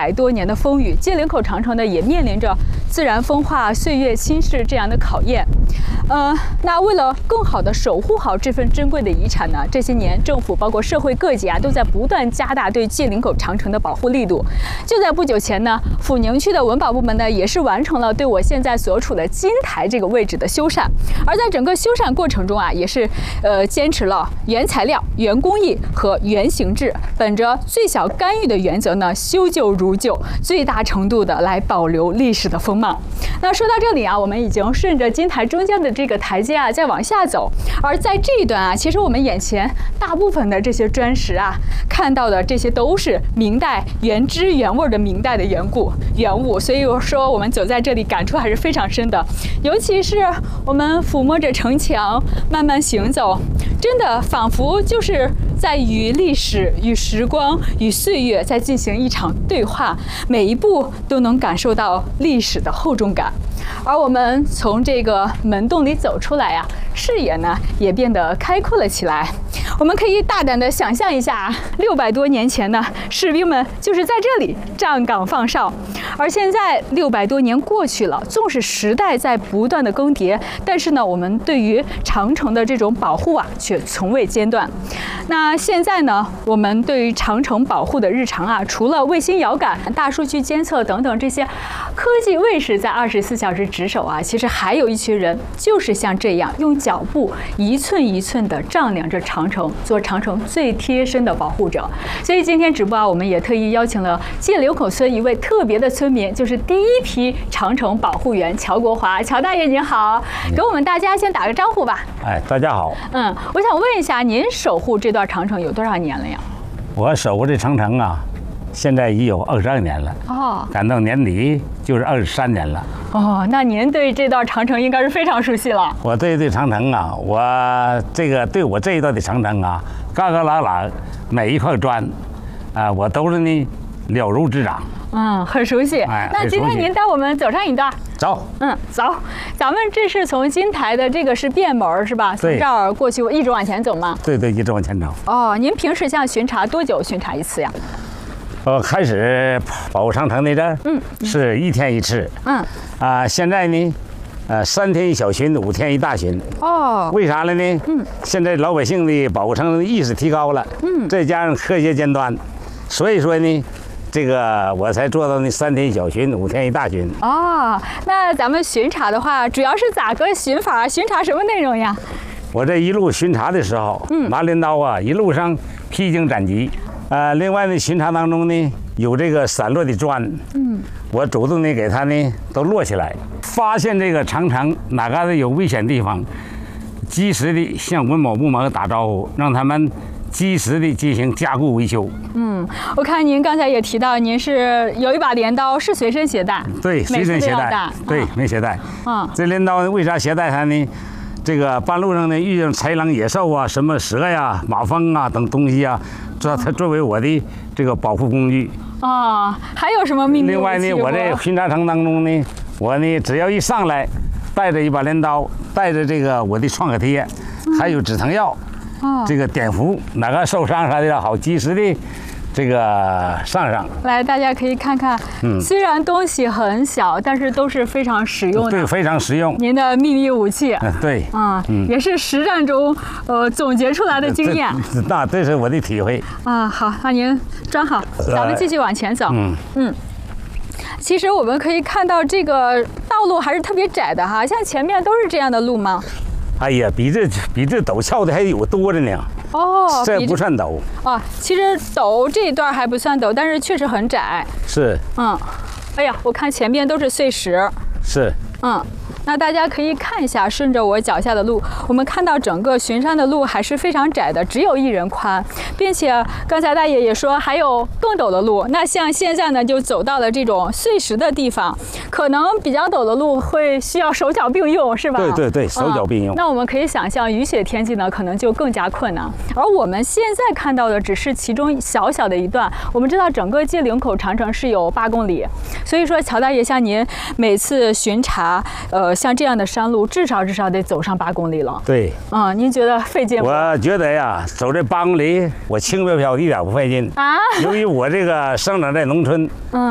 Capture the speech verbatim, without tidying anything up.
百多年的风雨，界岭口长城呢也面临着自然风化、岁月侵蚀这样的考验。呃，那为了更好的守护好这份珍贵的遗产呢，这些年政府包括社会各界啊，都在不断加大对界岭口长城的保护力度。就在不久前呢，阜宁区的文保部门呢也是完成了对我现在所处的金台这个位置的修缮，而在整个修缮过程中啊，也是呃坚持了原材料、原工艺和原形制，本着最小干预的原则呢，修旧如旧，最大程度的来保留历史的风貌。那说到这里啊，我们已经顺着金台中间的这个台阶啊，再往下走。而在这一段啊，其实我们眼前大部分的这些砖石啊，看到的这些都是明代原汁原味的明代的原故原物，所以说我们走在这里感触还是非常深的。尤其是我们抚摸着城墙慢慢行走，真的仿佛就是在与历史、与时光、与岁月在进行一场对话，每一步都能感受到历史的厚重感。而我们从这个门洞里走出来呀、啊，视野呢也变得开阔了起来。我们可以大胆地想象一下，六百多年前呢，士兵们就是在这里站岗放哨。而现在六百多年过去了，纵使时代在不断的更迭，但是呢，我们对于长城的这种保护啊，却从未间断。那现在呢，我们对于长城保护的日常啊，除了卫星遥感、大数据监测等等这些科技卫士在二十四小时值守啊，其实还有一群人就是像这样用脚步一寸一寸地丈量着长城，做长城最贴身的保护者。所以今天直播啊，我们也特意邀请了界岭口村一位特别的村民，就是第一批长城保护员乔国华。乔大爷您好，给我们大家先打个招呼吧。 哎，大家好。 嗯，我想问一下，您守护这段长城有多少年了呀？ 我守护这长城啊，现在已有二十二年了。 哦， 赶到年底就是二十三年了。 哦，那您对这段长城应该是非常熟悉了。 我对这长城啊，我这个对我这一段的长城啊，嘎嘎啦啦，每一块砖，啊、呃，我都是呢了如指掌。 嗯，很熟悉。 哎， 那今天您带我们走上一段。 走。 嗯，走。咱们这是从金台的这个是便门是吧？从这儿过去一直往前走吗？ 对对，一直往前走。 哦，您平时像巡查多久巡查一次呀？ 呃，开始保护长城那阵，嗯，是一天一次。嗯。啊、呃，现在呢，呃，三天一小巡，五天一大巡。 哦。 为啥了呢？嗯。现在老百姓的保护长城的意识提高了。嗯。再加上科学尖端，所以说呢。这个我才做到那三天一小巡，五天一大巡。 哦，那咱们巡查的话，主要是咋个巡法？巡查什么内容呀？ 我这一路巡查的时候，嗯，拿镰刀啊，一路上披荆斩棘。呃，另外呢，巡查当中呢，有这个散落的砖，嗯，我主动的给它呢都摞起来，发现这个长城哪嘎达有危险地方，及时的向文保部门打招呼，让他们及时的进行加固维修。 嗯，我看您刚才也提到，您是有一把镰刀，是随身携带？ 对，随身携带。对，没携带。嗯，这镰刀为啥携带它呢？这个半路上呢遇见豺狼野兽啊，什么蛇呀、马蜂啊等东西啊，这它作为我的这个保护工具。 哦，还有什么秘密武器？ 另外呢，我这巡查程当中呢，我呢只要一上来，带着一把镰刀，带着这个我的创可贴，还有止疼药。哦，这个碘伏，哪个受伤啥的好及时的这个上上。来，大家可以看看，嗯，虽然东西很小，但是都是非常实用的。对，非常实用。 您的秘密武器。 嗯，对。嗯， 嗯也是实战中呃总结出来的经验。 那这是我的体会。 啊，好，那您装好，咱们继续往前走。嗯嗯。其实我们可以看到，这个道路还是特别窄的哈，像前面都是这样的路吗？ 哎呀，比这比这陡峭的还有多着呢。哦，这不算陡。 哦，其实陡这一段还不算陡，但是确实很窄。 是。嗯， 哎呀，我看前面都是碎石。 是。嗯。 那大家可以看一下，顺着我脚下的路，我们看到整个巡山的路还是非常窄的，只有一人宽，并且刚才大爷也说还有更陡的路。那像现在呢，就走到了这种碎石的地方，可能比较陡的路会需要手脚并用，是吧？ 对对对，手脚并用。 嗯、那我们可以想象，雨雪天气呢，可能就更加困难。而我们现在看到的只是其中小小的一段。我们知道整个界岭口长城是有八公里，所以说乔大爷像您每次巡查，呃。像这样的山路，至少至少得走上八公里了。 对， 嗯，您觉得费劲吗？ 我觉得呀，走这八公里，我轻飘飘，一点不费劲啊。由于我这个生长在农村，嗯。